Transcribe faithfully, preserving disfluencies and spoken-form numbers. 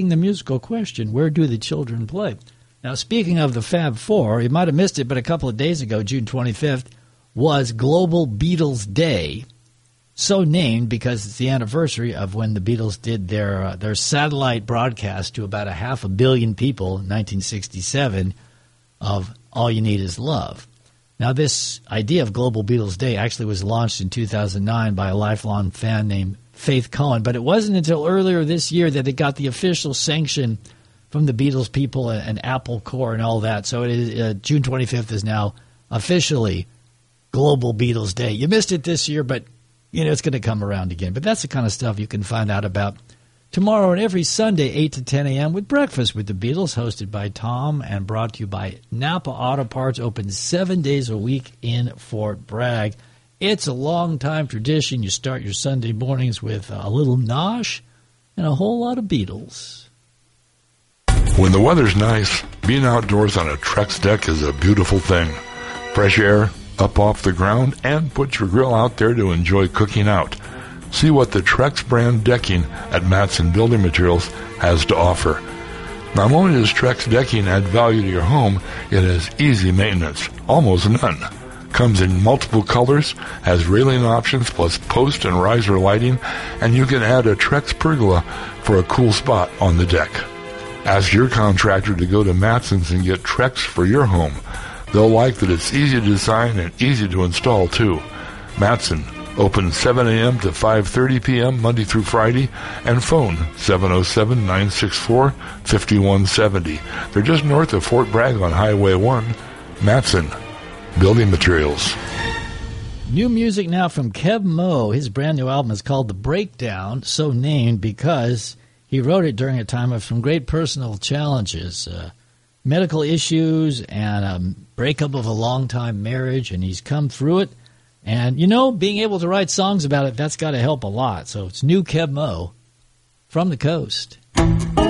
the musical question, where do the children play? Now, speaking of the Fab Four, you might have missed it, but a couple of days ago, June twenty-fifth, was Global Beatles Day, so named because it's the anniversary of when the Beatles did their uh, their satellite broadcast to about a half a billion people in nineteen sixty-seven of All You Need Is Love. Now, this idea of Global Beatles Day actually was launched in two thousand nine by a lifelong fan named Faith Cohen, but it wasn't until earlier this year that it got the official sanction from the Beatles people and Apple Corps and all that. So it is, uh, June twenty-fifth is now officially Global Beatles Day. You missed it this year, but you know it's going to come around again. But that's the kind of stuff you can find out about tomorrow and every Sunday, eight to ten a.m. with Breakfast with the Beatles, hosted by Tom and brought to you by Napa Auto Parts, open seven days a week in Fort Bragg. It's a long-time tradition. You start your Sunday mornings with a little nosh and a whole lot of Beatles. When the weather's nice, being outdoors on a Trex deck is a beautiful thing. Fresh air, up off the ground, and put your grill out there to enjoy cooking out. See what the Trex brand decking at Matson Building Materials has to offer. Not only does Trex decking add value to your home, it has easy maintenance, almost none. Comes in multiple colors, has railing options plus post and riser lighting, and you can add a Trex pergola for a cool spot on the deck. Ask your contractor to go to Matson's and get Trex for your home. They'll like that it's easy to design and easy to install, too. Matson, open seven a.m. to five thirty p.m. Monday through Friday, and phone seven oh seven, nine six four, five one seven oh. They're just north of Fort Bragg on Highway one. Matson Building Materials. New music now from Kev Moe. His brand new album is called The Breakdown, so named because he wrote it during a time of some great personal challenges, uh, medical issues and a breakup of a long-time marriage, and he's come through it. And, you know, being able to write songs about it, that's got to help a lot. So it's new Kev Moe from the coast.